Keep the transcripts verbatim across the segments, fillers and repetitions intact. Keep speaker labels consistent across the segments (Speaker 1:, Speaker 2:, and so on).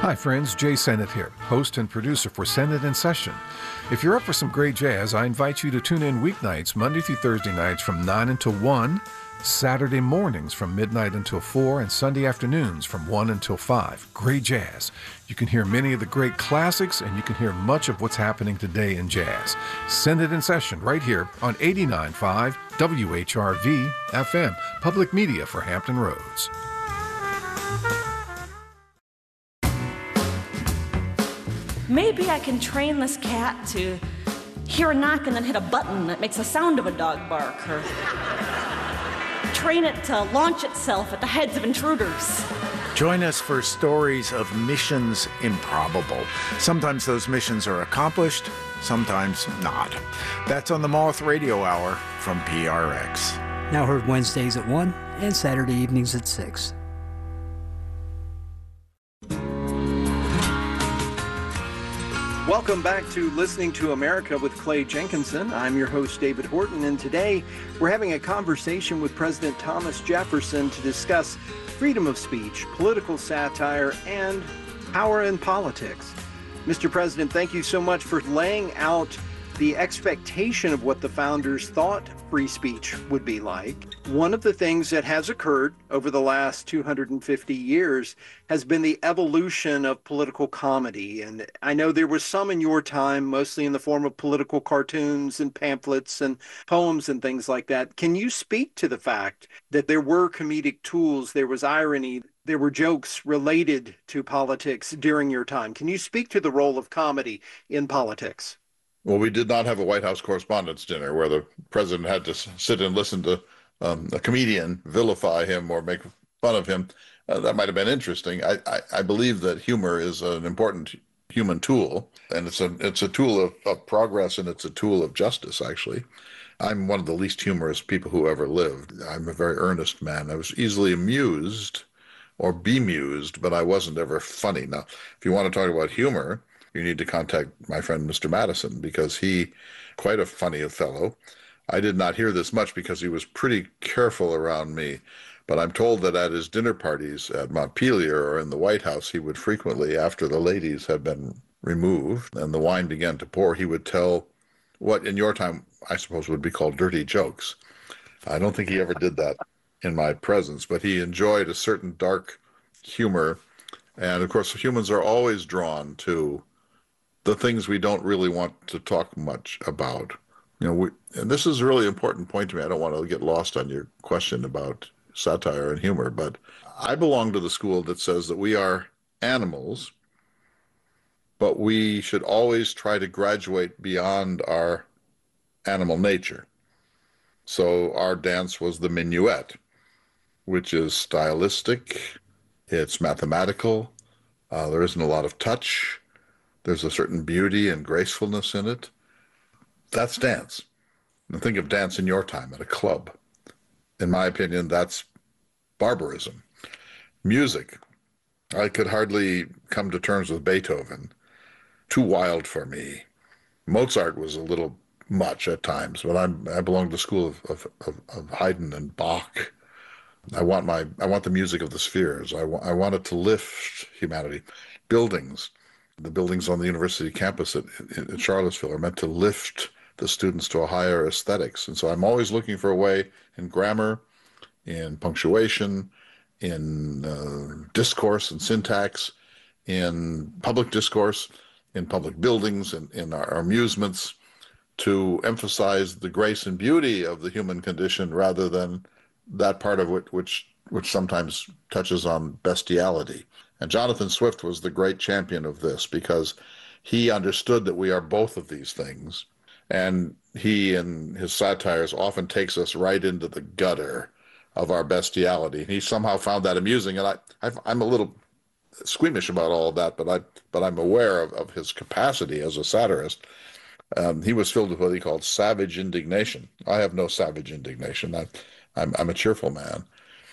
Speaker 1: Hi friends, Jay Sennett here, host and producer for Sennett in Session. If you're up for some great jazz, I invite you to tune in weeknights, Monday through Thursday nights from nine until one, Saturday mornings from midnight until four, and Sunday afternoons from one until five. Great jazz. You can hear many of the great classics, and you can hear much of what's happening today in jazz. Sennett in Session right here on eighty-nine point five W H R V F M, public media for Hampton Roads.
Speaker 2: Maybe I can train this cat to hear a knock and then hit a button that makes the sound of a dog bark, or train it to launch itself at the heads of intruders.
Speaker 3: Join us for stories of missions improbable. Sometimes those missions are accomplished, sometimes not. That's on the Moth Radio Hour from P R X.
Speaker 4: Now heard Wednesdays at one and Saturday evenings at six.
Speaker 5: Welcome back to Listening to America with Clay Jenkinson. I'm your host, David Horton, and today we're having a conversation with President Thomas Jefferson to discuss freedom of speech, political satire, and power in politics. Mister President, thank you so much for laying out the expectation of what the founders thought free speech would be like. One of the things that has occurred over the last two hundred fifty years has been the evolution of political comedy. And I know there was some in your time, mostly in the form of political cartoons and pamphlets and poems and things like that. Can you speak to the fact that there were comedic tools, there was irony, there were jokes related to politics during your time? Can you speak to the role of comedy in politics?
Speaker 6: Well, we did not have a White House Correspondents' Dinner where the president had to sit and listen to um, a comedian vilify him or make fun of him. Uh, that might have been interesting. I, I, I believe that humor is an important human tool, and it's a it's a tool of, of progress, and it's a tool of justice, actually. I'm one of the least humorous people who ever lived. I'm a very earnest man. I was easily amused or bemused, but I wasn't ever funny. Now, if you want to talk about humor, you need to contact my friend Mister Madison, because he, quite a funny fellow. I did not hear this much because he was pretty careful around me, but I'm told that at his dinner parties at Montpelier or in the White House, he would frequently, after the ladies had been removed and the wine began to pour, he would tell what in your time, I suppose, would be called dirty jokes. I don't think he ever did that in my presence, but he enjoyed a certain dark humor. And of course, humans are always drawn to the things we don't really want to talk much about. You know, we, and this is a really important point to me. I don't want to get lost on your question about satire and humor, but I belong to the school that says that we are animals, but we should always try to graduate beyond our animal nature. So our dance was the minuet, which is stylistic, it's mathematical, uh, there isn't a lot of touch, there's a certain beauty and gracefulness in it. That's dance. And think of dance in your time at a club. In my opinion, that's barbarism. Music. I could hardly come to terms with Beethoven. Too wild for me. Mozart was a little much at times, but I'm, I belong to the school of, of, of, of Haydn and Bach. I want my I want the music of the spheres. I, wa- I want it to lift humanity. Buildings. The buildings on the university campus at, at Charlottesville are meant to lift the students to a higher aesthetics. And so I'm always looking for a way in grammar, in punctuation, in uh, discourse and syntax, in public discourse, in public buildings, in, in our amusements, to emphasize the grace and beauty of the human condition rather than that part of it which, which sometimes touches on bestiality. And Jonathan Swift was the great champion of this because he understood that we are both of these things. And he, in his satires, often takes us right into the gutter of our bestiality. And he somehow found that amusing. And I, I've, I'm a little squeamish about all of that, but, I, but I'm aware of, of his capacity as a satirist. Um, he was filled with what he called savage indignation. I have no savage indignation. I, I'm, I'm a cheerful man.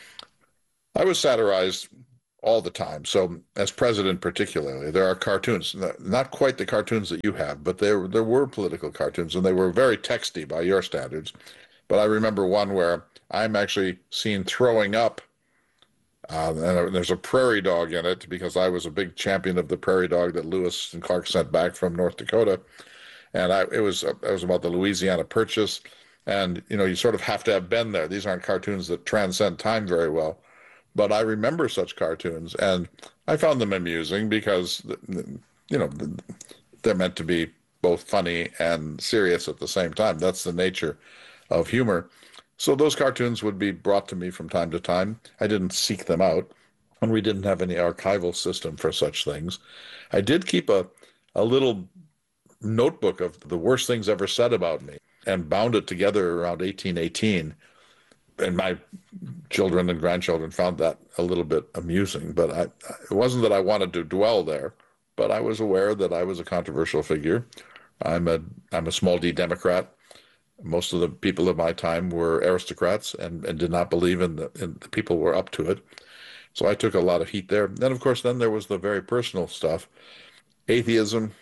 Speaker 6: I was satirized all the time. So as president particularly, there are cartoons, not quite the cartoons that you have, but there there were political cartoons, and they were very texty by your standards. But I remember one where I'm actually seen throwing up Uh, and there's a prairie dog in it because I was a big champion of the prairie dog that Lewis and Clark sent back from North Dakota. And I, it was it was about the Louisiana Purchase. And, you know, you sort of have to have been there. These aren't cartoons that transcend time very well. But I remember such cartoons, and I found them amusing because, you know, they're meant to be both funny and serious at the same time. That's the nature of humor. So those cartoons would be brought to me from time to time. I didn't seek them out, and we didn't have any archival system for such things. I did keep a, a little notebook of the worst things ever said about me and bound it together around eighteen eighteen. And my children and grandchildren found that a little bit amusing. But I, it wasn't that I wanted to dwell there, but I was aware that I was a controversial figure. I'm a I'm a small d Democrat. Most of the people of my time were aristocrats and, and did not believe in the, in the people were up to it. So I took a lot of heat there. Then, of course, then there was the very personal stuff. Atheism.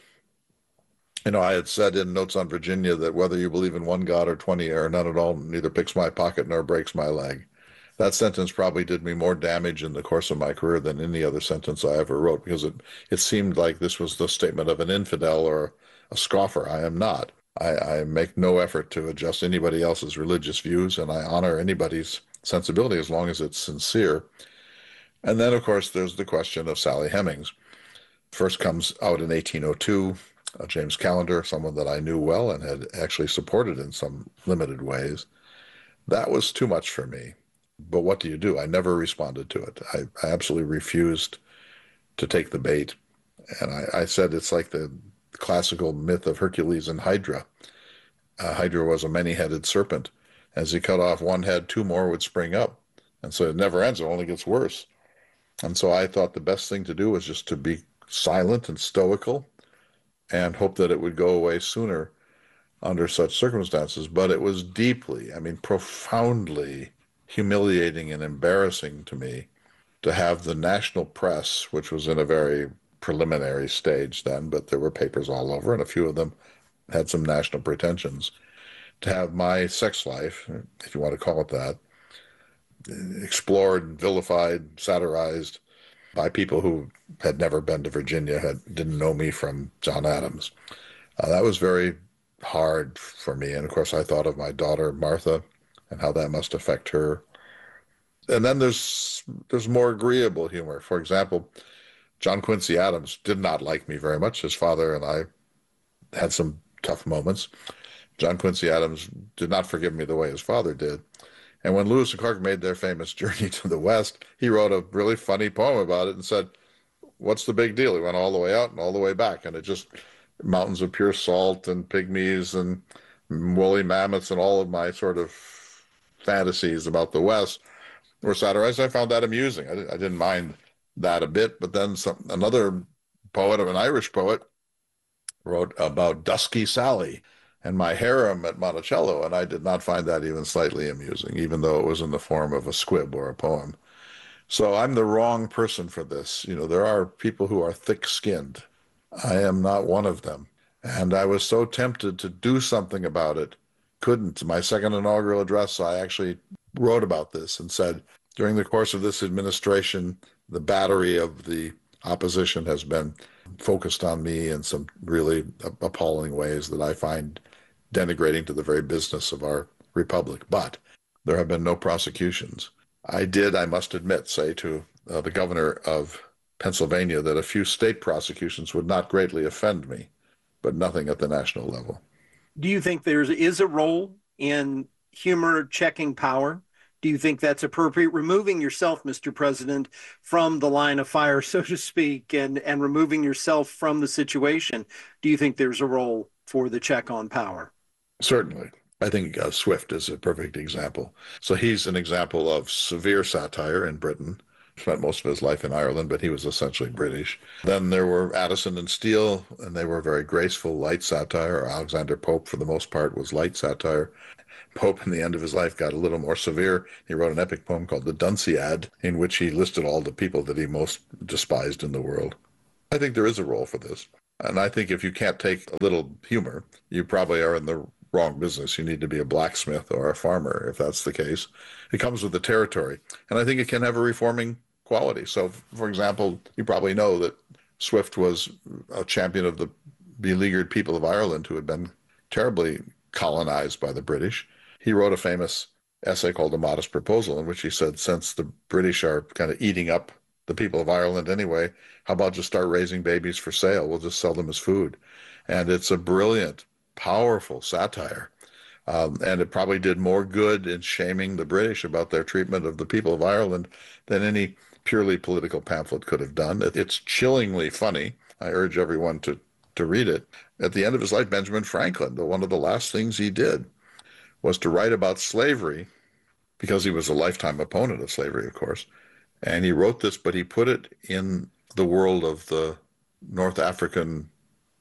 Speaker 6: You know, I had said in Notes on Virginia that whether you believe in one God or twenty or none at all neither picks my pocket nor breaks my leg. That sentence probably did me more damage in the course of my career than any other sentence I ever wrote, because it, it seemed like this was the statement of an infidel or a scoffer. I am not. I, I make no effort to adjust anybody else's religious views, and I honor anybody's sensibility as long as it's sincere. And then, of course, there's the question of Sally Hemings. First comes out in eighteen oh two. Uh, James Callender, someone that I knew well and had actually supported in some limited ways. That was too much for me. But what do you do? I never responded to it. I, I absolutely refused to take the bait. And I, I said it's like the classical myth of Hercules and Hydra. Uh, Hydra was a many-headed serpent. As he cut off one head, two more would spring up. And so it never ends. It only gets worse. And so I thought the best thing to do was just to be silent and stoical and hope that it would go away sooner under such circumstances. But it was deeply, I mean, profoundly humiliating and embarrassing to me to have the national press, which was in a very preliminary stage then, but there were papers all over, and a few of them had some national pretensions, to have my sex life, if you want to call it that, explored, vilified, satirized by people who had never been to Virginia, had didn't know me from John Adams. Uh, that was very hard for me. And of course, I thought of my daughter, Martha, and how that must affect her. And then there's there's more agreeable humor. For example, John Quincy Adams did not like me very much. His father and I had some tough moments. John Quincy Adams did not forgive me the way his father did. And when Lewis and Clark made their famous journey to the West, he wrote a really funny poem about it and said, what's the big deal? He went all the way out and all the way back. And it just, mountains of pure salt and pygmies and woolly mammoths and all of my sort of fantasies about the West were satirized. I found that amusing. I, I didn't mind that a bit. But then some, another poet, an Irish poet, wrote about Dusky Sally and my harem at Monticello, and I did not find that even slightly amusing, even though it was in the form of a squib or a poem. So I'm the wrong person for this. You know, there are people who are thick-skinned. I am not one of them. And I was so tempted to do something about it, couldn't. My second inaugural address, I actually wrote about this and said, during the course of this administration, the battery of the opposition has been focused on me in some really appalling ways that I find denigrating to the very business of our republic. But there have been no prosecutions. I did, I must admit, say to uh, the governor of Pennsylvania that a few state prosecutions would not greatly offend me, but nothing at the national level.
Speaker 5: Do you think there is a role in humor checking power? Do you think that's appropriate? Removing yourself, Mister President, from the line of fire, so to speak, and, and removing yourself from the situation, do you think there's a role for the check on power?
Speaker 6: Certainly. I think uh, Swift is a perfect example. So he's an example of severe satire in Britain. Spent most of his life in Ireland, but he was essentially British. Then there were Addison and Steele, and they were very graceful, light satire. Alexander Pope, for the most part, was light satire. Pope, in the end of his life, got a little more severe. He wrote an epic poem called The Dunciad, in which he listed all the people that he most despised in the world. I think there is a role for this. And I think if you can't take a little humor, you probably are in the wrong business. You need to be a blacksmith or a farmer, if that's the case. It comes with the territory. And I think it can have a reforming quality. So, for example, you probably know that Swift was a champion of the beleaguered people of Ireland who had been terribly colonized by the British. He wrote a famous essay called A Modest Proposal, in which he said, since the British are kind of eating up the people of Ireland anyway, how about just start raising babies for sale? We'll just sell them as food. And it's a brilliant, powerful satire. Um, and it probably did more good in shaming the British about their treatment of the people of Ireland than any purely political pamphlet could have done. It's chillingly funny. I urge everyone to, to read it. At the end of his life, Benjamin Franklin, one of the last things he did was to write about slavery, because he was a lifetime opponent of slavery, of course. And he wrote this, but he put it in the world of the North African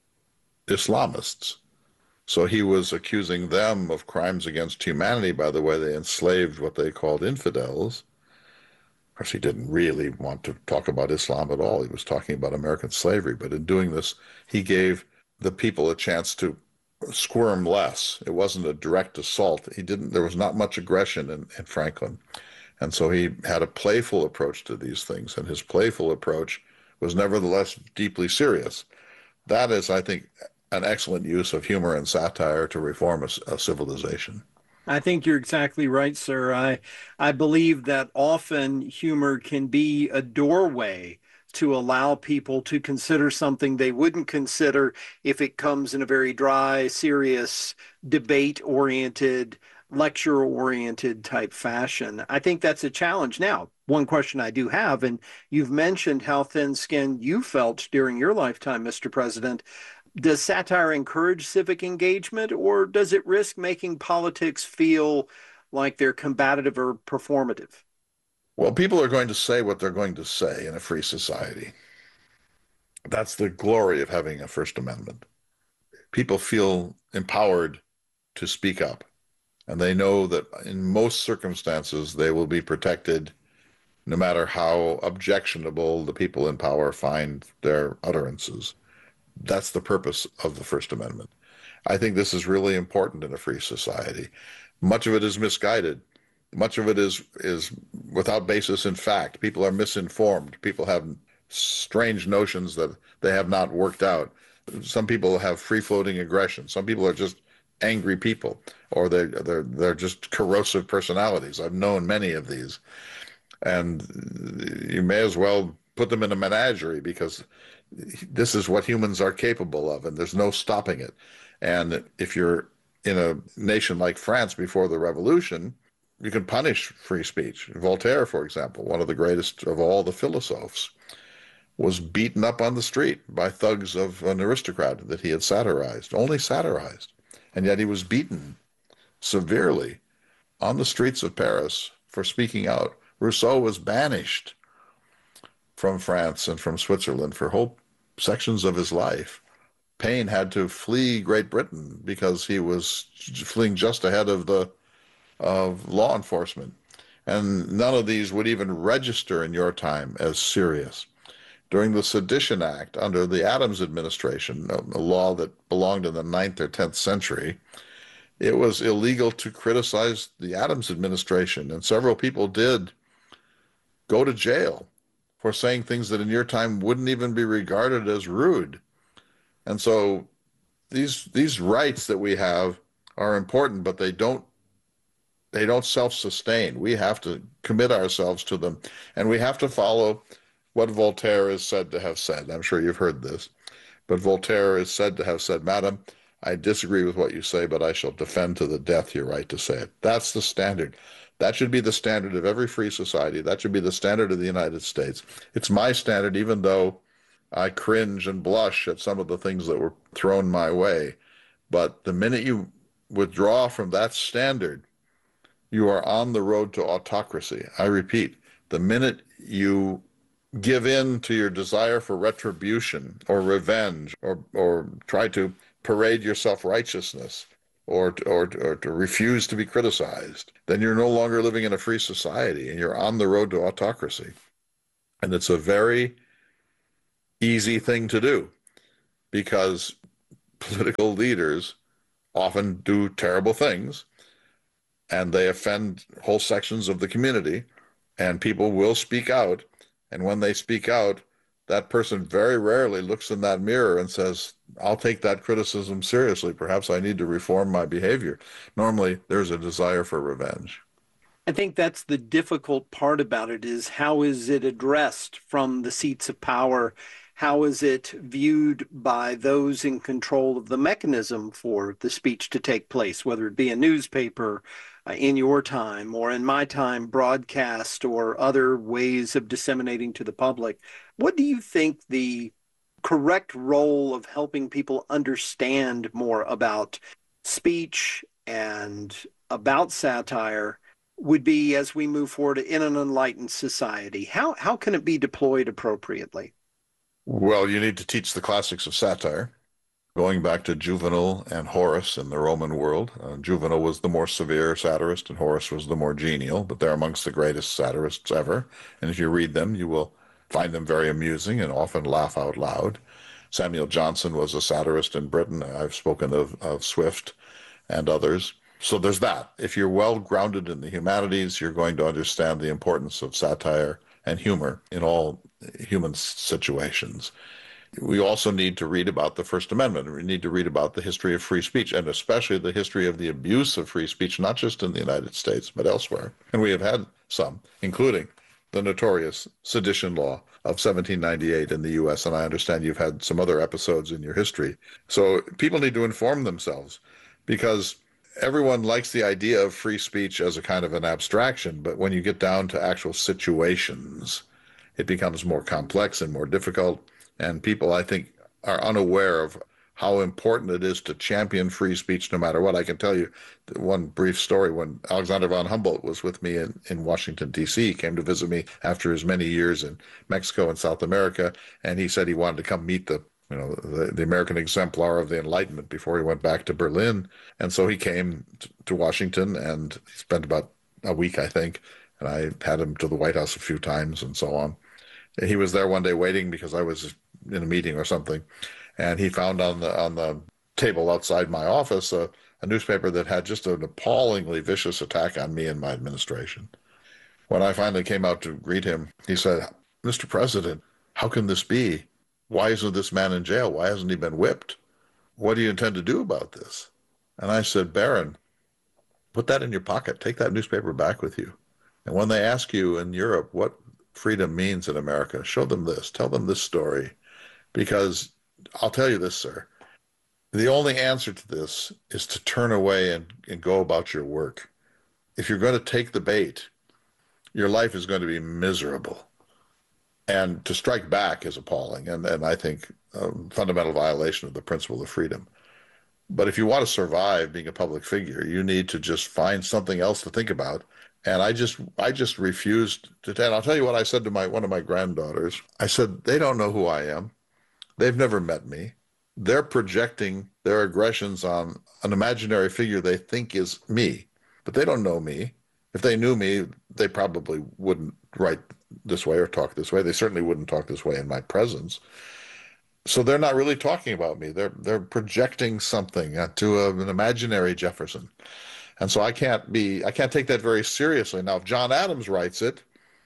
Speaker 6: Islamists. So he was accusing them of crimes against humanity by the way they enslaved what they called infidels. Of course, he didn't really want to talk about Islam at all. He was talking about American slavery. But in doing this, he gave the people a chance to squirm less. It wasn't a direct assault. He didn't. There was not much aggression in, in Franklin. And so he had a playful approach to these things. And his playful approach was nevertheless deeply serious. That is, I think, an excellent use of humor and satire to reform a, a civilization.
Speaker 5: I think you're exactly right, sir. I I believe that often humor can be a doorway to allow people to consider something they wouldn't consider if it comes in a very dry, serious, debate-oriented, lecture-oriented type fashion. I think that's a challenge. Now, one question I do have, and you've mentioned how thin-skinned you felt during your lifetime, Mister President. Does satire encourage civic engagement, or does it risk making politics feel like they're combative or performative?
Speaker 6: Well, people are going to say what they're going to say in a free society. That's the glory of having a First Amendment. People feel empowered to speak up, and they know that in most circumstances they will be protected no matter how objectionable the people in power find their utterances. That's the purpose of the First Amendment. I think this is really important in a free society. Much of it is misguided. Much of it is is without basis in fact. People are misinformed. People have strange notions that they have not worked out. Some people have free-floating aggression. Some people are just angry people, or they they're they're just corrosive personalities. I've known many of these, and you may as well put them in a menagerie, because this is what humans are capable of, and there's no stopping it. And if you're in a nation like France before the revolution, you can punish free speech. Voltaire, for example, one of the greatest of all the philosophers, was beaten up on the street by thugs of an aristocrat that he had satirized, only satirized. And yet he was beaten severely on the streets of Paris for speaking out. Rousseau was banished from France and from Switzerland for whole sections of his life. Paine had to flee Great Britain because he was fleeing just ahead of the of law enforcement. And none of these would even register in your time as serious. During the Sedition Act under the Adams administration, a law that belonged in the ninth or tenth century, it was illegal to criticize the Adams administration, and several people did go to jail for saying things that in your time wouldn't even be regarded as rude. And so these these rights that we have are important, but they don't they don't self-sustain. We have to commit ourselves to them, and we have to follow what Voltaire is said to have said. I'm sure you've heard this, but Voltaire is said to have said, "Madam, I disagree with what you say, but I shall defend to the death your right to say it." That's the standard. That should be the standard of every free society. That should be the standard of the United States. It's my standard, even though I cringe and blush at some of the things that were thrown my way. But the minute you withdraw from that standard, you are on the road to autocracy. I repeat, the minute you give in to your desire for retribution or revenge, or or try to parade your self-righteousness, or or or to refuse to be criticized, then you're no longer living in a free society, and you're on the road to autocracy. And it's a very easy thing to do, because political leaders often do terrible things, and they offend whole sections of the community, and people will speak out, And when they speak out, that person very rarely looks in that mirror and says, I'll take that criticism seriously. Perhaps I need to reform my behavior. Normally, there's a desire for revenge.
Speaker 5: I think that's the difficult part about it, is how is it addressed from the seats of power? How is it viewed by those in control of the mechanism for the speech to take place, whether it be a newspaper, uh, in your time, or in my time, broadcast, or other ways of disseminating to the public? What do you think the correct role of helping people understand more about speech and about satire would be as we move forward in an enlightened society? How how can it be deployed appropriately?
Speaker 6: Well, you need to teach the classics of satire, going back to Juvenal and Horace in the Roman world. Uh, Juvenal was the more severe satirist, and Horace was the more genial, but they're amongst the greatest satirists ever. And if you read them, you will find them very amusing and often laugh out loud. Samuel Johnson was a satirist in Britain. I've spoken of, of Swift and others. So there's that. If you're well grounded in the humanities, you're going to understand the importance of satire and humor in all human situations. We also need to read about the First Amendment. We need to read about the history of free speech, and especially the history of the abuse of free speech, not just in the United States, but elsewhere. And we have had some, including the notorious sedition law of seventeen ninety-eight in the U S, and I understand you've had some other episodes in your history. So people need to inform themselves, because everyone likes the idea of free speech as a kind of an abstraction, but when you get down to actual situations, it becomes more complex and more difficult, and people, I think, are unaware of how important it is to champion free speech no matter what. I can tell you one brief story. When Alexander von Humboldt was with me in, in Washington, D C, he came to visit me after his many years in Mexico and South America, and he said he wanted to come meet the you know, the, the American exemplar of the Enlightenment before he went back to Berlin. And so he came t- to Washington, and he spent about a week, I think, and I had him to the White House a few times and so on. He was there one day waiting because I was in a meeting or something, and he found on the on the table outside my office a, a newspaper that had just an appallingly vicious attack on me and my administration. When I finally came out to greet him, he said, "Mister President, how can this be? Why isn't this man in jail? Why hasn't he been whipped? What do you intend to do about this?" And I said, "Baron, put that in your pocket. Take that newspaper back with you. And when they ask you in Europe what freedom means in America, show them this. Tell them this story. Because I'll tell you this, sir, the only answer to this is to turn away and, and go about your work. If you're going to take the bait, your life is going to be miserable. And to strike back is appalling, and, and I think a fundamental violation of the principle of freedom. But if you want to survive being a public figure, you need to just find something else to think about. And I just I just refused to, and I'll tell you what I said to my one of my granddaughters. I said, they don't know who I am. They've never met me. They're projecting their aggressions on an imaginary figure they think is me, but they don't know me. If they knew me, they probably wouldn't write this way or talk this way. They certainly wouldn't talk this way in my presence. So they're not really talking about me. They're they're projecting something to a, an imaginary Jefferson. And so I can't be I can't take that very seriously. Now, if John Adams writes it,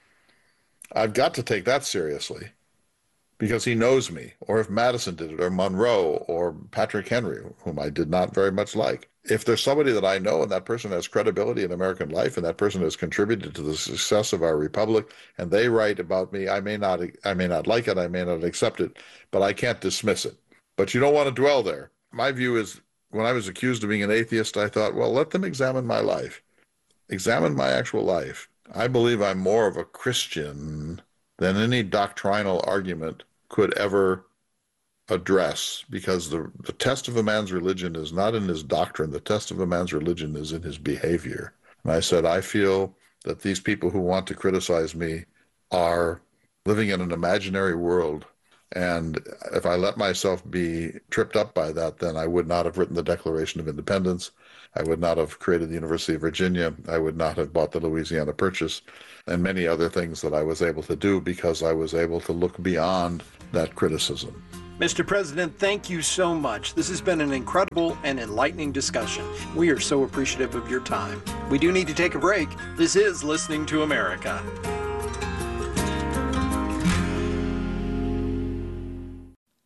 Speaker 6: I've got to take that seriously because he knows me. Or if Madison did it, or Monroe, or Patrick Henry, whom I did not very much like. If there's somebody that I know and that person has credibility in American life and that person has contributed to the success of our republic and they write about me, I may not I may not like it, I may not accept it, but I can't dismiss it. But you don't want to dwell there. My view is, when I was accused of being an atheist, I thought, well, let them examine my life. Examine my actual life. I believe I'm more of a Christian than any doctrinal argument could ever address, because the, the test of a man's religion is not in his doctrine. The test of a man's religion is in his behavior. And I said, I feel that these people who want to criticize me are living in an imaginary world. And if I let myself be tripped up by that, then I would not have written the Declaration of Independence. I would not have created the University of Virginia. I would not have bought the Louisiana Purchase and many other things that I was able to do because I was able to look beyond that criticism.
Speaker 5: Mister President, thank you so much. This has been an incredible and enlightening discussion. We are so appreciative of your time. We do need to take a break. This is Listening to America.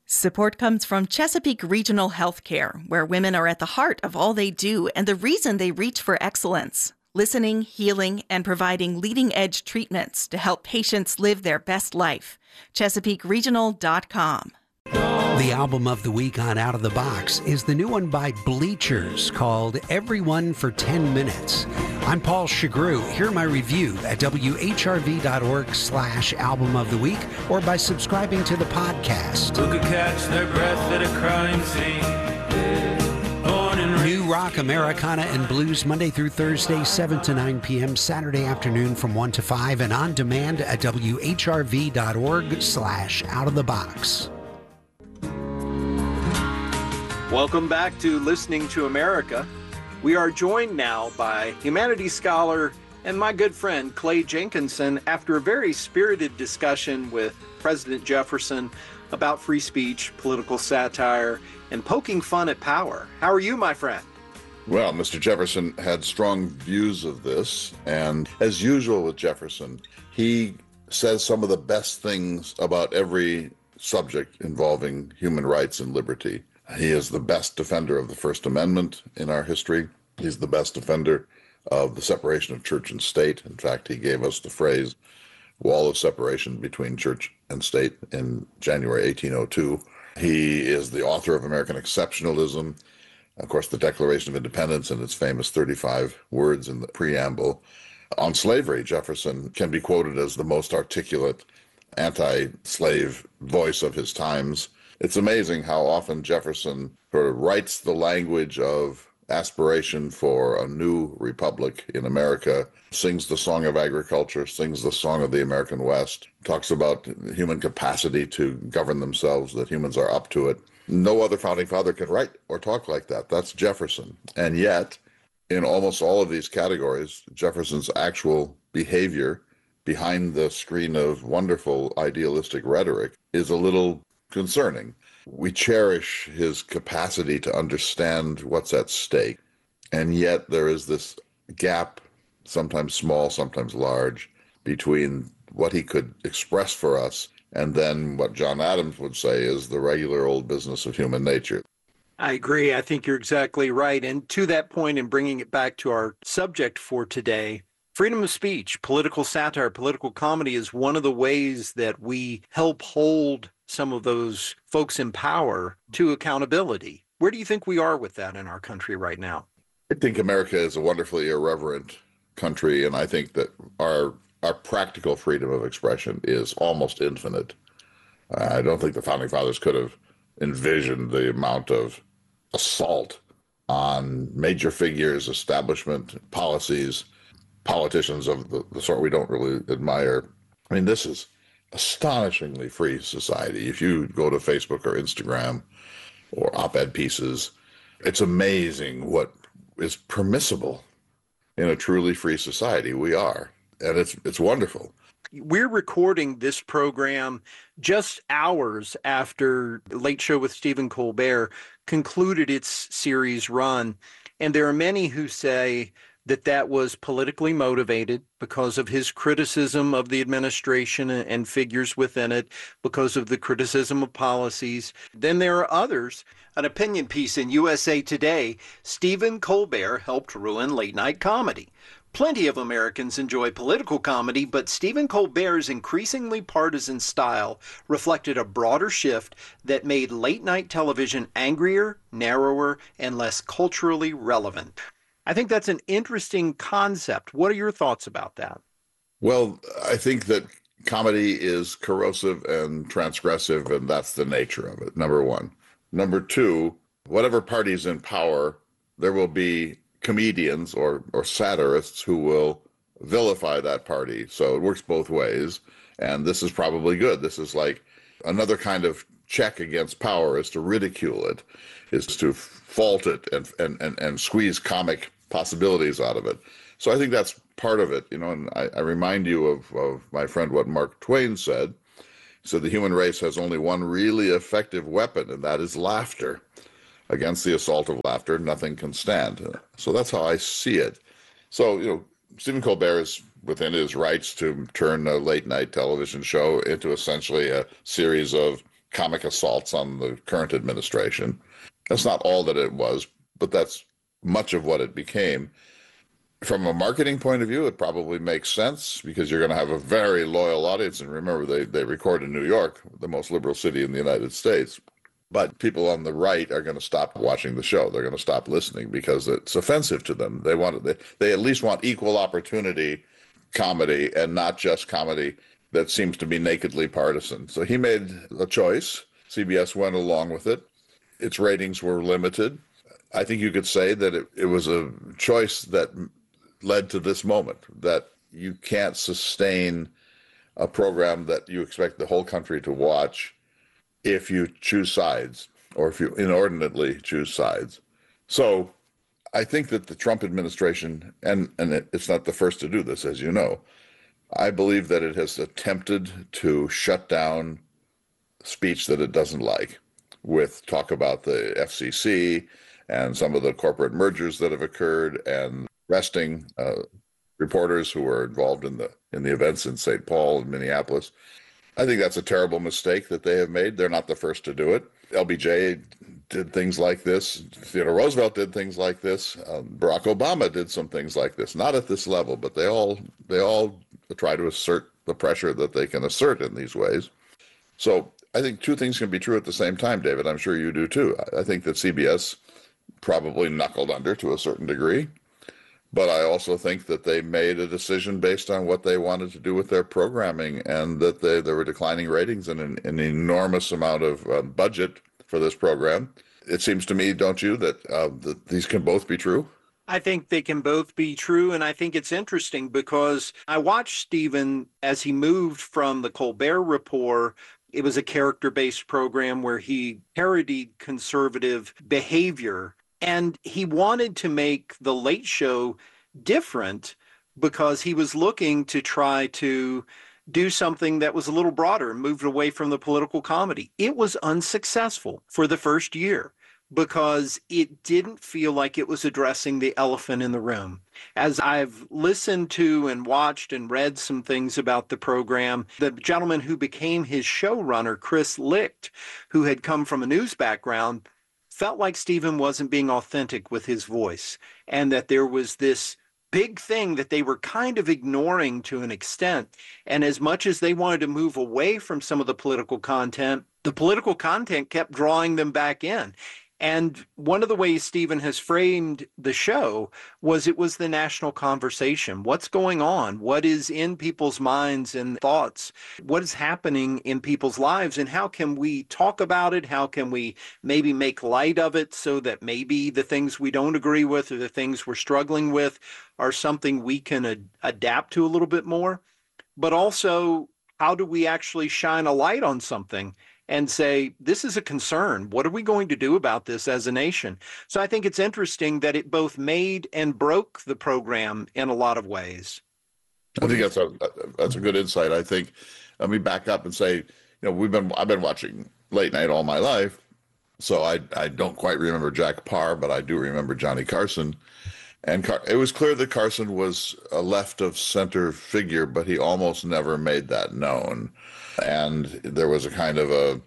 Speaker 7: Support comes from Chesapeake Regional Healthcare, where women are at the heart of all they do and the reason they reach for excellence. Listening, healing, and providing leading-edge treatments to help patients live their best life. Chesapeake Regional dot com.
Speaker 4: The album of the week on Out of the Box is the new one by Bleachers called Everyone for ten minutes. I'm Paul Chagru. Hear my review at W H R V dot org slash album of the week or by subscribing to the podcast.
Speaker 8: Who could catch their breath at a crime scene? Born and
Speaker 4: New rock, Americana, and blues Monday through Thursday, seven to nine p.m., Saturday afternoon from one to five, and on demand at W H R V dot org slash out of the box.
Speaker 5: Welcome back to Listening to America. We are joined now by humanities scholar and my good friend Clay Jenkinson after a very spirited discussion with President Jefferson about free speech, political satire, and poking fun at power. How are you, my friend?
Speaker 6: Well, Mister Jefferson had strong views of this, and as usual with Jefferson, he says some of the best things about every subject involving human rights and liberty. He is the best defender of the First Amendment in our history. He's the best defender of the separation of church and state. In fact, he gave us the phrase wall of separation between church and state in January eighteen oh two. He is the author of American Exceptionalism, of course, the Declaration of Independence and its famous thirty-five words in the preamble. On slavery, Jefferson can be quoted as the most articulate anti-slave voice of his times. It's amazing how often Jefferson sort of writes the language of aspiration for a new republic in America, sings the song of agriculture, sings the song of the American West, talks about human capacity to govern themselves, that humans are up to it. No other founding father can write or talk like that. That's Jefferson. And yet, in almost all of these categories, Jefferson's actual behavior behind the screen of wonderful idealistic rhetoric is a little concerning. We cherish his capacity to understand what's at stake, and yet there is this gap, sometimes small, sometimes large, between what he could express for us and then what John Adams would say is the regular old business of human nature.
Speaker 5: I agree. I think you're exactly right. And to that point, in bringing it back to our subject for today, freedom of speech, political satire, political comedy is one of the ways that we help hold some of those folks in power to accountability. Where do you think we are with that in our country right now?
Speaker 6: I think America is a wonderfully irreverent country, and I think that our our practical freedom of expression is almost infinite. I don't think the Founding Fathers could have envisioned the amount of assault on major figures, establishment, policies, politicians of the, the sort we don't really admire. I mean, this is astonishingly free society. If you go to Facebook or Instagram or op-ed pieces, it's amazing what is permissible in a truly free society. We are, and it's it's wonderful.
Speaker 5: We're recording this program just hours after Late Show with Stephen Colbert concluded its series run, and there are many who say that that was politically motivated because of his criticism of the administration and figures within it, because of the criticism of policies. Then there are others. An opinion piece in U S A Today, Stephen Colbert helped ruin late-night comedy. Plenty of Americans enjoy political comedy, but Stephen Colbert's increasingly partisan style reflected a broader shift that made late-night television angrier, narrower, and less culturally relevant. I think that's an interesting concept. What are your thoughts about that?
Speaker 6: Well, I think that comedy is corrosive and transgressive, and that's the nature of it, number one. Number two, whatever party's in power, there will be comedians or, or satirists who will vilify that party. So it works both ways, and this is probably good. This is like another kind of check against power is to ridicule it, is to fault it and, and, and, and squeeze comic possibilities out of it. So I think that's part of it, you know, and I, I remind you of, of my friend what Mark Twain said. He said the human race has only one really effective weapon, and that is laughter. Against the assault of laughter, nothing can stand. So that's how I see it. So, you know, Stephen Colbert is within his rights to turn a late-night television show into essentially a series of comic assaults on the current administration. That's not all that it was, but that's much of what it became. From a marketing point of view, it probably makes sense because you're going to have a very loyal audience. And remember, they, they record in New York, the most liberal city in the United States. But people on the right are going to stop watching the show. They're going to stop listening because it's offensive to them. They want they, they at least want equal opportunity comedy and not just comedy that seems to be nakedly partisan. So he made a choice. C B S went along with it. Its ratings were limited. I think you could say that it, it was a choice that led to this moment, that you can't sustain a program that you expect the whole country to watch if you choose sides or if you inordinately choose sides. So I think that the Trump administration, and, and it, it's not the first to do this, as you know, I believe that it has attempted to shut down speech that it doesn't like with talk about the F C C and some of the corporate mergers that have occurred and arresting uh, reporters who were involved in the in the events in Saint Paul and Minneapolis. I think that's a terrible mistake that they have made. They're not the first to do it. L B J did things like this. Theodore Roosevelt did things like this. Um, Barack Obama did some things like this. Not at this level, but they all they all try to assert the pressure that they can assert in these ways. So I think two things can be true at the same time, David. I'm sure you do too. I think that C B S probably knuckled under to a certain degree. But I also think that they made a decision based on what they wanted to do with their programming, and that they, there were declining ratings and an, an enormous amount of uh, budget for this program. It seems to me, don't you, that, uh, that these can both be true?
Speaker 5: I think they can both be true, and I think it's interesting because I watched Stephen as he moved from the Colbert Report. It was a character-based program where he parodied conservative behavior. And he wanted to make the Late Show different because he was looking to try to do something that was a little broader and moved away from the political comedy. It was unsuccessful for the first year because it didn't feel like it was addressing the elephant in the room. As I've listened to and watched and read some things about the program, the gentleman who became his showrunner, Chris Licht, who had come from a news background, felt like Stephen wasn't being authentic with his voice, and that there was this big thing that they were kind of ignoring to an extent. And as much as they wanted to move away from some of the political content, the political content kept drawing them back in. And one of the ways Stephen has framed the show was it was the national conversation. What's going on? What is in people's minds and thoughts? What is happening in people's lives? And how can we talk about it? How can we maybe make light of it so that maybe the things we don't agree with or the things we're struggling with are something we can ad- adapt to a little bit more? But also, how do we actually shine a light on something and say, this is a concern. What are we going to do about this as a nation? So I think it's interesting that it both made and broke the program in a lot of ways.
Speaker 6: I think that's a that's a good insight. I think, let me back up and say, you know, we've been I've been watching late night all my life, so I I don't quite remember Jack Paar, but I do remember Johnny Carson. And Car- it was clear that Carson was a left of center figure, but he almost never made that known. And there was a kind of a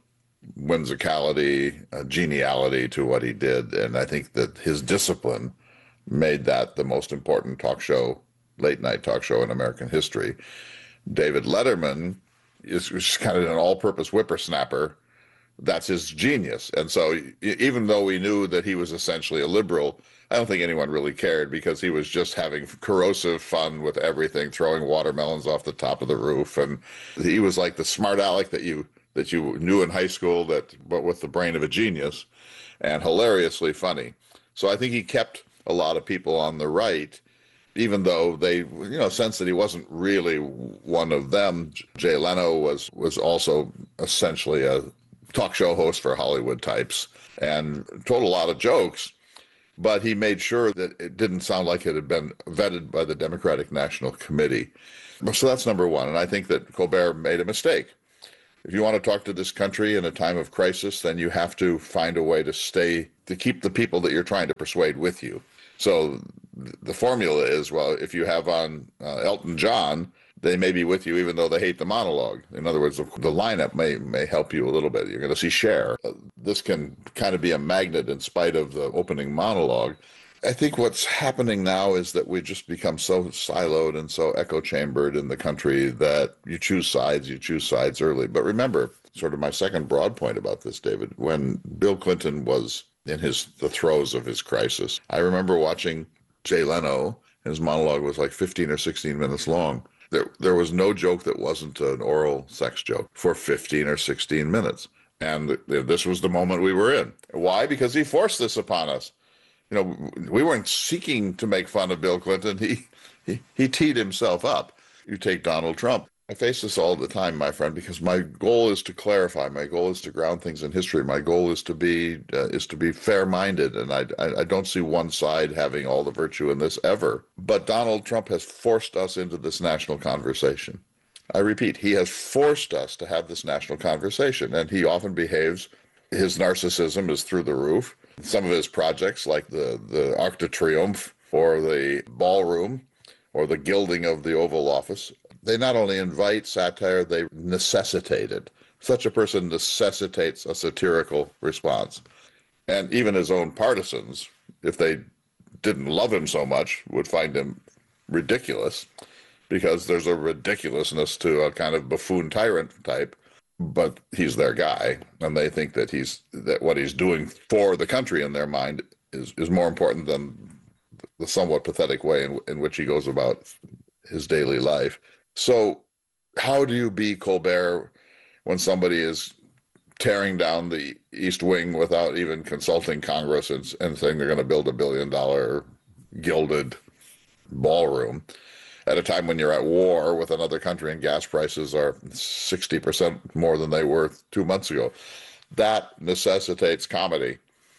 Speaker 6: whimsicality, a geniality to what he did. And I think that his discipline made that the most important talk show, late night talk show in American history. David Letterman is, is kind of an all-purpose whippersnapper. That's his genius. And so even though we knew that he was essentially a liberal, I don't think anyone really cared because he was just having corrosive fun with everything, throwing watermelons off the top of the roof. And he was like the smart aleck that you that you knew in high school, that but with the brain of a genius, and hilariously funny. So I think he kept a lot of people on the right, even though they, you know, sensed that he wasn't really one of them. Jay Leno was was also essentially a talk show host for Hollywood types and told a lot of jokes. But he made sure that it didn't sound like it had been vetted by the Democratic National Committee. So that's number one. And I think that Colbert made a mistake. If you want to talk to this country in a time of crisis, then you have to find a way to stay, to keep the people that you're trying to persuade with you. So the formula is, well, if you have on uh, Elton John, they may be with you even though they hate the monologue. In other words, the lineup may may help you a little bit. You're going to see Cher. Uh, this can kind of be a magnet in spite of the opening monologue. I think what's happening now is that we just become so siloed and so echo-chambered in the country that you choose sides, you choose sides early. But remember, sort of my second broad point about this, David, when Bill Clinton was in his the throes of his crisis, I remember watching Jay Leno. His monologue was like fifteen or sixteen minutes long. There, there was no joke that wasn't an oral sex joke for fifteen or sixteen minutes. And this was the moment we were in. Why? Because he forced this upon us. You know, we weren't seeking to make fun of Bill Clinton. He, he he teed himself up. You take Donald Trump. I face this all the time, my friend, because my goal is to clarify. My goal is to ground things in history. My goal is to be uh, is to be fair-minded, and I, I I don't see one side having all the virtue in this ever. But Donald Trump has forced us into this national conversation. I repeat, he has forced us to have this national conversation, and he often behaves. His narcissism is through the roof. Some of his projects, like the, the Arc de Triomphe or the ballroom or the gilding of the Oval Office, they not only invite satire, they necessitate it. Such a person necessitates a satirical response. And even his own partisans, if they didn't love him so much, would find him ridiculous, because there's a ridiculousness to a kind of buffoon tyrant type. But he's their guy, and they think that he's that what he's doing for the country in their mind is, is more important than the somewhat pathetic way in, in which he goes about his daily life. So how do you be Colbert when somebody is tearing down the East Wing without even consulting Congress and, and saying they're going to build a billion dollar gilded ballroom at a time when you're at war with another country and gas prices are sixty percent more than they were two months ago? That necessitates comedy.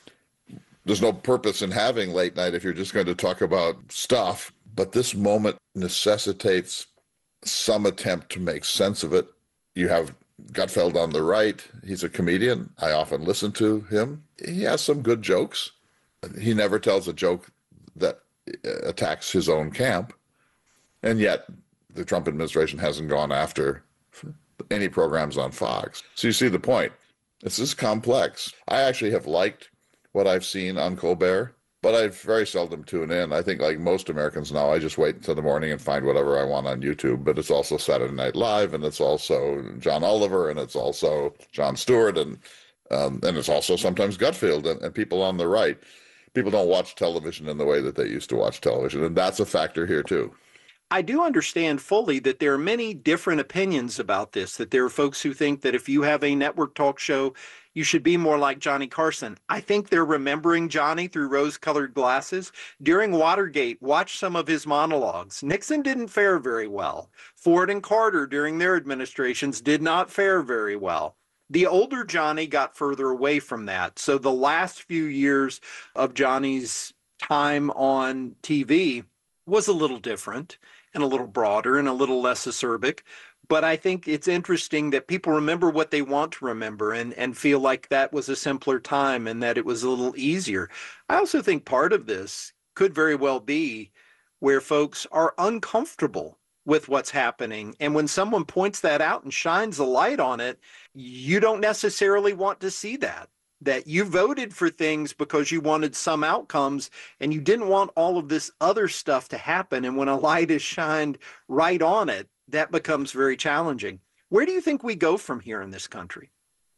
Speaker 6: There's no purpose in having late night if you're just going to talk about stuff, but this moment necessitates some attempt to make sense of it. You have Gutfeld on the right. He's a comedian. I often listen to him. He has some good jokes. He never tells a joke that attacks his own camp. And yet the Trump administration hasn't gone after any programs on Fox. So you see the point. This is complex. I actually have liked what I've seen on Colbert, but I very seldom tune in. I think like most Americans now, I just wait until the morning and find whatever I want on YouTube. But it's also Saturday Night Live, and it's also John Oliver, and it's also Jon Stewart, and um, and it's also sometimes Gutfeld and, and people on the right. People don't watch television in the way that they used to watch television, and that's a factor here too.
Speaker 5: I do understand fully that there are many different opinions about this, that there are folks who think that if you have a network talk show, you should be more like Johnny Carson. I think they're remembering Johnny through rose-colored glasses. During Watergate, watch some of his monologues. Nixon didn't fare very well. Ford and Carter during their administrations did not fare very well. The older Johnny got further away from that. So the last few years of Johnny's time on T V was a little different and a little broader and a little less acerbic. But I think it's interesting that people remember what they want to remember and, and feel like that was a simpler time and that it was a little easier. I also think part of this could very well be where folks are uncomfortable with what's happening. And when someone points that out and shines a light on it, you don't necessarily want to see that. That you voted for things because you wanted some outcomes and you didn't want all of this other stuff to happen. And when a light is shined right on it, that becomes very challenging. Where do you think we go from here in this country?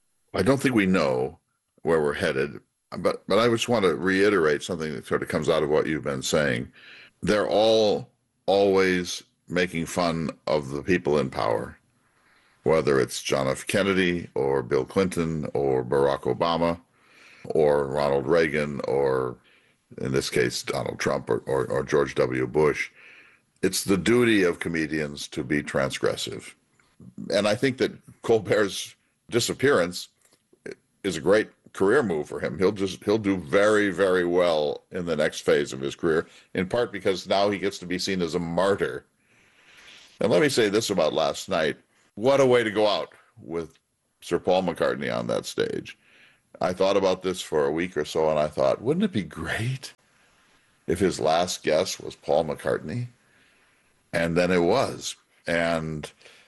Speaker 6: I don't think we know where we're headed, but but I just want to reiterate something that sort of comes out of what you've been saying. They're all always making fun of the people in power, whether it's John F. Kennedy or Bill Clinton or Barack Obama or Ronald Reagan or, in this case, Donald Trump or, or, or George W. Bush. It's the duty of comedians to be transgressive. And I think that Colbert's disappearance is a great career move for him. He'll just he'll do very, very well in the next phase of his career, in part because now he gets to be seen as a martyr. And let me say this about last night. What a way to go out with Sir Paul McCartney on that stage. I thought about this for a week or so, and I thought, wouldn't it be great if his last guest was Paul McCartney? And then it was. And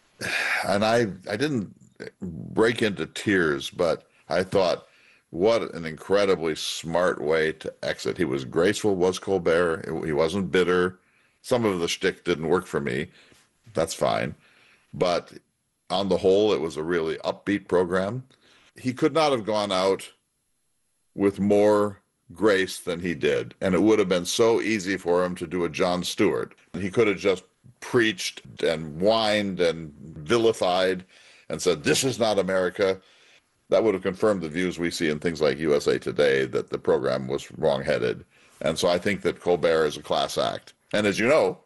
Speaker 6: and I I didn't break into tears, but I thought, what an incredibly smart way to exit. He was graceful, was Colbert. He wasn't bitter. Some of the shtick didn't work for me. That's fine. But on the whole, it was a really upbeat program. He could not have gone out with more grace than he did. And it would have been so easy for him to do a Jon Stewart. He could have just preached and whined and vilified and said, this is not America. That would have confirmed the views we see in things like U S A Today, that the program was wrong-headed. And so I think that Colbert is a class act. And as you know,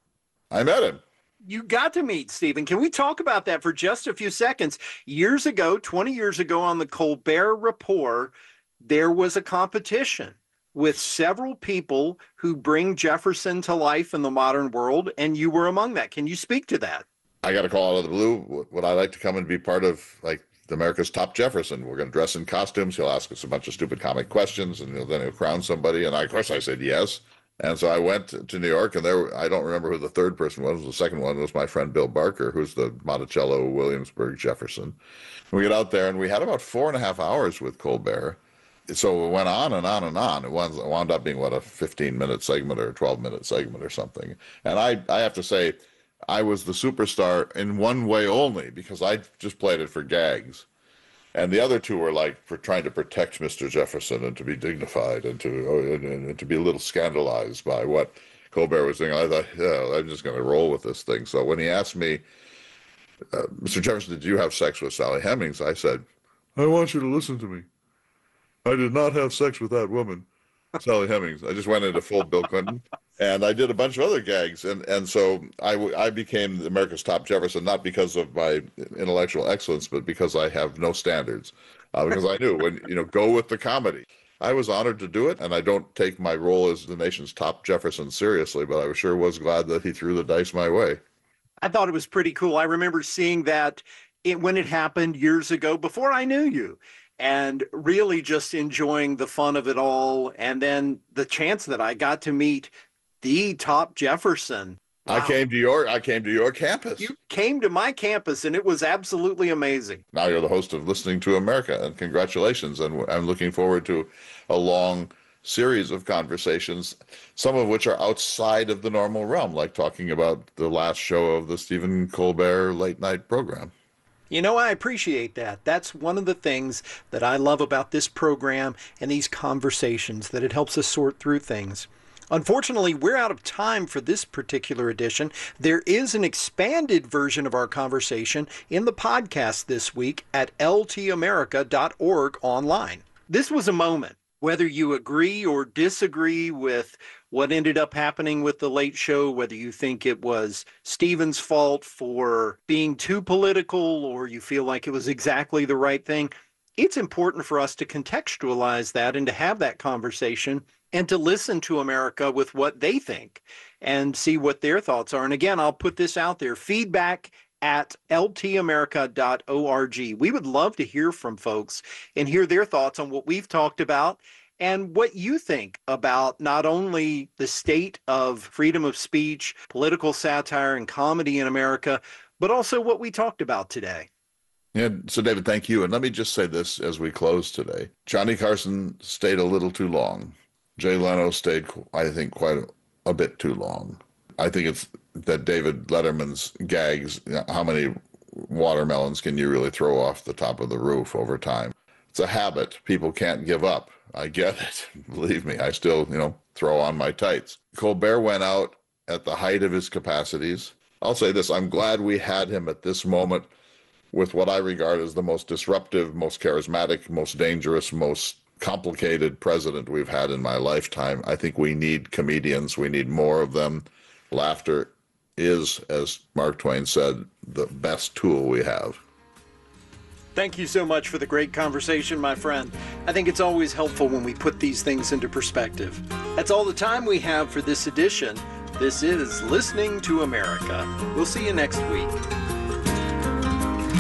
Speaker 6: I met him.
Speaker 5: You got to meet Stephen. Can we talk about that for just a few seconds? Years ago, twenty years ago on the Colbert Report, there was a competition with several people who bring Jefferson to life in the modern world, and you were among that. Can you speak to that?
Speaker 6: I got a call out of the blue. Would I like to come and be part of, like, America's Top Jefferson? We're going to dress in costumes. He'll ask us a bunch of stupid comic questions, and he'll, then he'll crown somebody. And I, of course, I said yes. And so I went to New York, and there, I don't remember who the third person was. The second one was my friend Bill Barker, who's the Monticello Williamsburg Jefferson. We get out there, and we had about four and a half hours with Colbert. So it went on and on and on. It wound, it wound up being, what, a fifteen-minute segment or a twelve-minute segment or something. And I, I have to say, I was the superstar in one way only, because I just played it for gags. And the other two were like for trying to protect Mister Jefferson and to be dignified and to oh, and, and to be a little scandalized by what Colbert was doing. I thought, yeah, I'm just going to roll with this thing. So when he asked me, uh, Mister Jefferson, did you have sex with Sally Hemings? I said, I want you to listen to me. I did not have sex with that woman, Sally Hemings. I just went into full Bill Clinton. And I did a bunch of other gags. And, and so I, I became America's Top Jefferson, not because of my intellectual excellence, but because I have no standards. Uh, because I knew, when, you know, go with the comedy. I was honored to do it, and I don't take my role as the nation's top Jefferson seriously, but I sure was glad that he threw the dice my way.
Speaker 5: I thought it was pretty cool. I remember seeing that it, when it happened years ago, before I knew you, and really just enjoying the fun of it all. And then the chance that I got to meet the top Jefferson. Wow.
Speaker 6: I came to your I came to your campus.
Speaker 5: You came to my campus, and it was absolutely amazing.
Speaker 6: Now you're the host of Listening to America, and congratulations. And I'm looking forward to a long series of conversations, some of which are outside of the normal realm, like talking about the last show of the Stephen Colbert late night program.
Speaker 5: You know, I appreciate that. That's one of the things that I love about this program and these conversations, that it helps us sort through things. Unfortunately, we're out of time for this particular edition. There is an expanded version of our conversation in the podcast this week at L T America dot org online. This was a moment. Whether you agree or disagree with what ended up happening with The Late Show, whether you think it was Stephen's fault for being too political or you feel like it was exactly the right thing, it's important for us to contextualize that and to have that conversation and to listen to America with what they think and see what their thoughts are. And again, I'll put this out there, feedback at L T America dot org. We would love to hear from folks and hear their thoughts on what we've talked about and what you think about not only the state of freedom of speech, political satire, and comedy in America, but also what we talked about today.
Speaker 6: Yeah, so David, thank you. And let me just say this as we close today. Johnny Carson stayed a little too long. Jay Leno stayed, I think, quite a, a bit too long. I think it's that David Letterman's gags, you know, how many watermelons can you really throw off the top of the roof over time? It's a habit. People can't give up. I get it. Believe me, I still, you know, throw on my tights. Colbert went out at the height of his capacities. I'll say this, I'm glad we had him at this moment with what I regard as the most disruptive, most charismatic, most dangerous, most complicated president we've had in my lifetime. I think we need comedians. We need more of them. Laughter is, as Mark Twain said, the best tool we have.
Speaker 5: Thank you so much for the great conversation, my friend. I think it's always helpful when we put these things into perspective. That's all the time we have for this edition. This is Listening to America. We'll see you next week.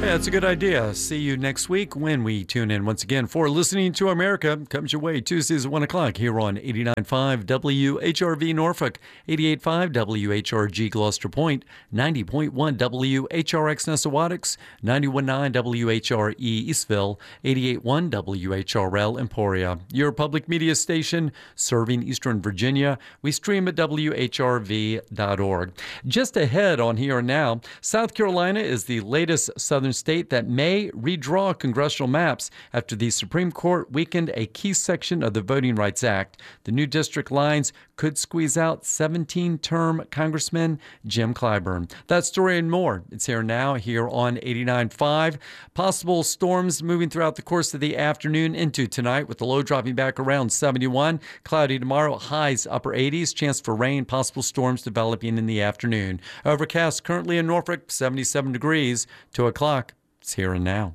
Speaker 9: Yeah, that's a good idea. See you next week when we tune in once again for Listening to America. Comes your way Tuesdays at one o'clock here on eighty-nine point five W H R V Norfolk, eighty-eight point five W H R G Gloucester Point, ninety point one W H R X Nessawadox, ninety-one point nine W H R E Eastville, eighty-eight point one W H R L Emporia. Your public media station serving Eastern Virginia. We stream at W H R V dot org. Just ahead on Here and Now, South Carolina is the latest southern state that may redraw congressional maps after the Supreme Court weakened a key section of the Voting Rights Act. The new district lines could squeeze out seventeen-term Congressman Jim Clyburn. That story and more, it's here now, here on eighty-nine point five. Possible storms moving throughout the course of the afternoon into tonight, with the low dropping back around seventy-one. Cloudy tomorrow, highs upper eighties. Chance for rain, possible storms developing in the afternoon. Overcast currently in Norfolk, seventy-seven degrees. two o'clock. It's Here and Now.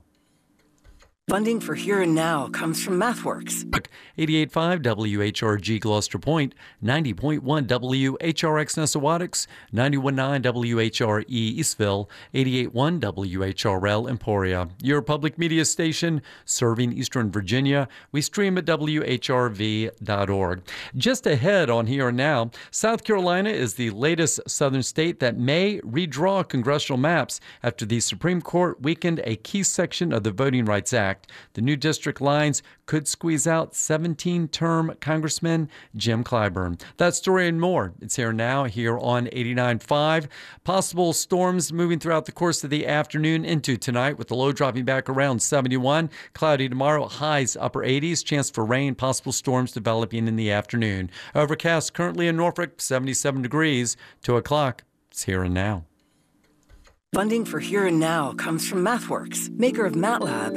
Speaker 10: Funding for Here and Now comes from MathWorks.
Speaker 9: eighty-eight point five W H R G Gloucester Point, ninety point one W H R X Nessawadox, ninety-one point nine W H R E Eastville, eighty-eight point one W H R L Emporia. Your public media station serving Eastern Virginia. We stream at W H R V dot org. Just ahead on Here and Now, South Carolina is the latest southern state that may redraw congressional maps after the Supreme Court weakened a key section of the Voting Rights Act. The new district lines could squeeze out seventeen-term Congressman Jim Clyburn. That story and more, it's here now, here on eighty-nine point five. Possible storms moving throughout the course of the afternoon into tonight, with the low dropping back around seventy-one. Cloudy tomorrow, highs upper eighties. Chance for rain, possible storms developing in the afternoon. Overcast currently in Norfolk, seventy-seven degrees. two o'clock, it's Here and Now.
Speaker 10: Funding for Here and Now comes from MathWorks, maker of MATLAB